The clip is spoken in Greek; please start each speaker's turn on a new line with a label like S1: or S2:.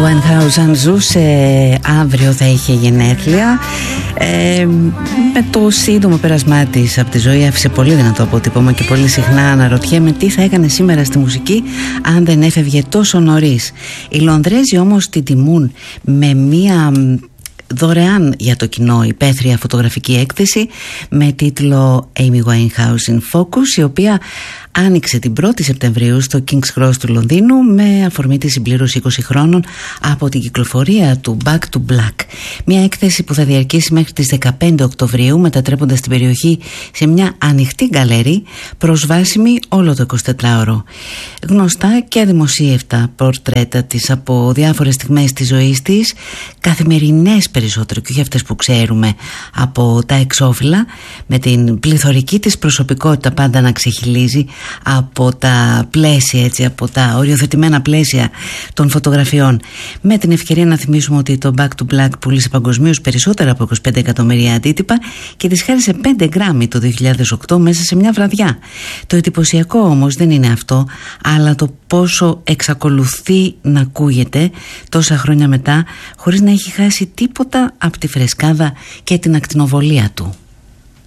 S1: Winehouse, αν ζούσε αύριο θα είχε γενέθλια. Με το σύντομο πέρασμά της από τη ζωή άφησε πολύ δυνατό αποτύπωμα και πολύ συχνά αναρωτιέμαι τι θα έκανε σήμερα στη μουσική αν δεν έφευγε τόσο νωρίς. Οι Λονδρέζοι όμως την τιμούν με μία δωρεάν για το κοινό υπαίθρια φωτογραφική έκθεση με τίτλο Amy Winehouse in Focus, η οποία άνοιξε την 1η Σεπτεμβρίου στο King's Cross του Λονδίνου με αφορμή τη συμπλήρωση 20 χρόνων από την κυκλοφορία του Back to Black. Μια έκθεση που θα διαρκήσει μέχρι τις 15 Οκτωβρίου, μετατρέποντας την περιοχή σε μια ανοιχτή γκαλερί προσβάσιμη όλο το 24ωρο. Γνωστά και δημοσίευτα πορτρέτα της από διάφορες στιγμές της ζωής της, καθημερινές περισσότερο και όχι αυτές που ξέρουμε από τα εξώφυλλα, με την πληθωρική της προσωπικότητα πάντα να ξεχυλίζει από τα πλαίσια, έτσι, από τα οριοθετημένα πλαίσια των φωτογραφιών. Με την ευκαιρία να θυμίσουμε ότι το Back to Black πούλησε παγκοσμίως περισσότερα από 25 εκατομμύρια αντίτυπα και της χάρισε 5 Grammy το 2008 μέσα σε μια βραδιά. Το εντυπωσιακό όμως δεν είναι αυτό, αλλά το πόσο εξακολουθεί να ακούγεται τόσα χρόνια μετά χωρίς να έχει χάσει τίποτα από τη φρεσκάδα και την ακτινοβολία του.